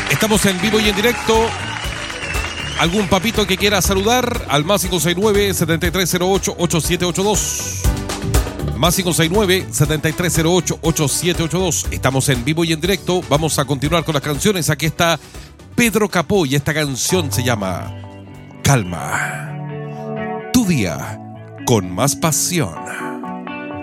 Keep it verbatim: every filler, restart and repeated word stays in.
Estamos en vivo y en directo. ¿Algún papito que quiera saludar? Al más cinco seis nueve, siete tres cero ocho, ocho siete ocho dos. Más cinco seis nueve, siete tres cero ocho, ocho siete ocho dos. Estamos en vivo y en directo. Vamos a continuar con las canciones. Aquí está Pedro Capó y esta canción se llama Calma. Tu día con más pasión.